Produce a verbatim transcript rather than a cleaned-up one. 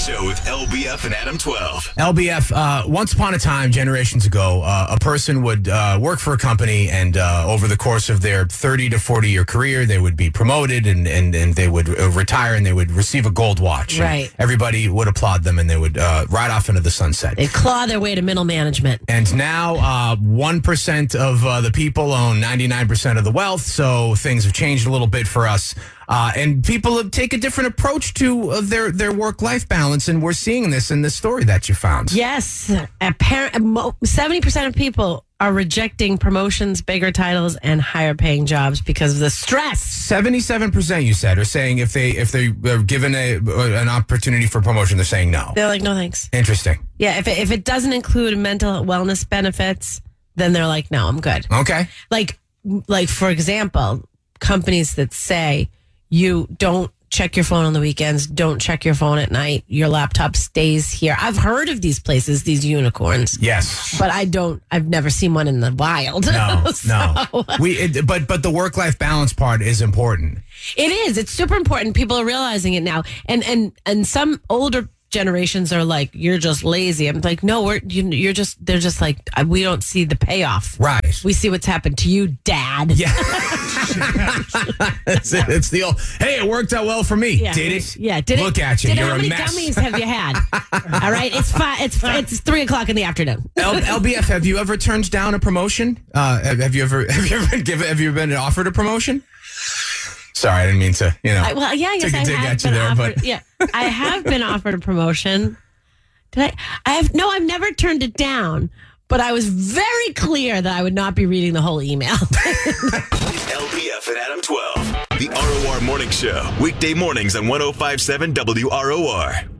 Show with L B F and Adam twelve. L B F, uh, once upon a time, generations ago, uh, a person would uh, work for a company, and uh, over the course of their thirty to forty year career, they would be promoted, and, and, and they would uh, retire, and they would receive a gold watch. Right. And everybody would applaud them, and they would uh, ride off into the sunset. They claw their way to middle management. And now uh, one percent of uh, the people own ninety-nine percent of the wealth, so things have changed a little bit for us. Uh, and people take a different approach to uh, their, their work-life balance, and we're seeing this in this story that you found. Yes. Apparently, seventy percent of people are rejecting promotions, bigger titles, and higher-paying jobs because of the stress. seventy-seven percent, you said, are saying if they if they are given a an opportunity for promotion, they're saying no. They're like, no thanks. Interesting. Yeah, if it, if it doesn't include mental wellness benefits, then they're like, no, I'm good. Okay. Like, like for example, companies that say you don't check your phone on the weekends, don't check your phone at night, your laptop stays here. I've heard of these places, these unicorns. Yes. But I don't, I've never seen one in the wild. No, So- no. We, it, but but the work-life balance part is important. It is. It's super important. People are realizing it now. And and and some older generations are like, you're just lazy. I'm like, no, we're you, you're just. They're just like, we don't see the payoff. Right. We see what's happened to you, Dad. Yeah. That's it. It's the old, hey, it worked out well for me. Yeah. Did it? Yeah. Did Look it? at you. Did You're it? How a many mess. gummies have you had? All right. It's five. It's it's three o'clock in the afternoon. L- LBF, have you ever turned down a promotion? Uh, have, have you ever have you ever been given? Have you been offered a promotion? Sorry, I didn't mean to. You know. I, well, yeah, yes, Took a I dig have at you been there, offered. but- Yeah, I have been offered a promotion. Did I? I have no. I've never turned it down. But I was very clear that I would not be reading the whole email. L B F and Adam twelve. The R O R Morning Show. Weekday mornings on one oh five point seven W R O R.